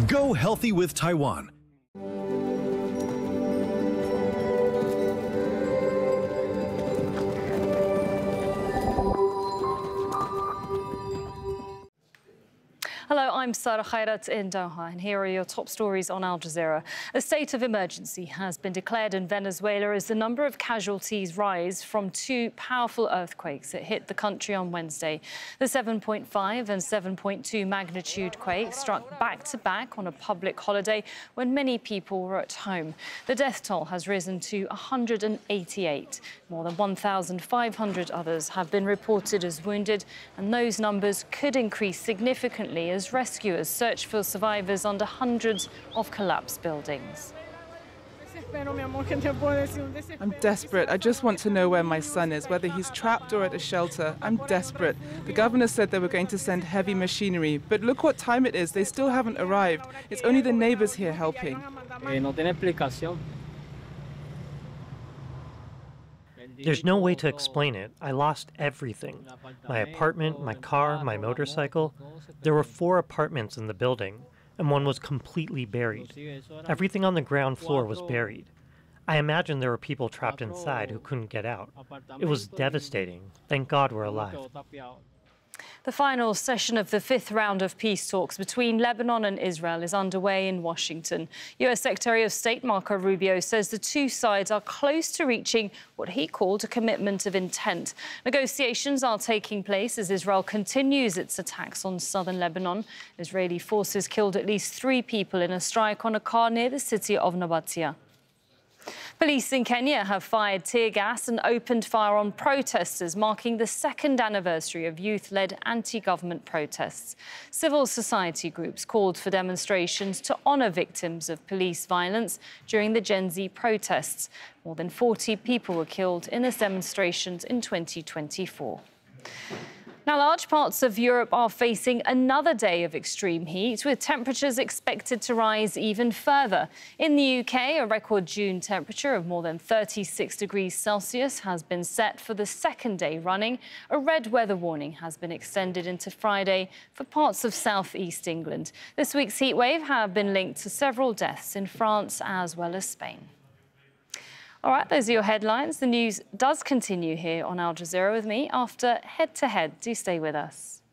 Go healthy with Taiwan. Hello, I'm Sarah Khairat in Doha, and here are your top stories on Al Jazeera. A state of emergency has been declared in Venezuela as the number of casualties rise from two powerful earthquakes that hit the country on Wednesday. The 7.5 and 7.2 magnitude quakes struck back-to-back on a public holiday when many people were at home. The death toll has risen to 188. More than 1,500 others have been reported as wounded, and those numbers could increase significantly as rescuers search for survivors under hundreds of collapsed buildings. I'm desperate. I just want to know where my son is, whether he's trapped or at a shelter. I'm desperate. The governor said they were going to send heavy machinery, but look what time it is. They still haven't arrived. It's only the neighbors here helping. There's no way to explain it. I lost everything. My apartment, my car, my motorcycle. There were 4 apartments in the building, and one was completely buried. Everything on the ground floor was buried. I imagine there were people trapped inside who couldn't get out. It was devastating. Thank God we're alive. The final session of the 5th round of peace talks between Lebanon and Israel is underway in Washington. U.S. Secretary of State Marco Rubio says the two sides are close to reaching what he called a commitment of intent. Negotiations are taking place as Israel continues its attacks on southern Lebanon. Israeli forces killed at least 3 people in a strike on a car near the city of Nabatia. Police in Kenya have fired tear gas and opened fire on protesters, marking the 2nd anniversary of youth-led anti-government protests. Civil society groups called for demonstrations to honour victims of police violence during the Gen Z protests. More than 40 people were killed in the demonstrations in 2024. Now, large parts of Europe are facing another day of extreme heat, with temperatures expected to rise even further. In the UK, a record June temperature of more than 36 degrees Celsius has been set for the 2nd day running. A red weather warning has been extended into Friday for parts of south-east England. This week's heatwave have been linked to several deaths in France as well as Spain. All right, those are your headlines. The news does continue here on Al Jazeera with me after Head to Head. Do stay with us.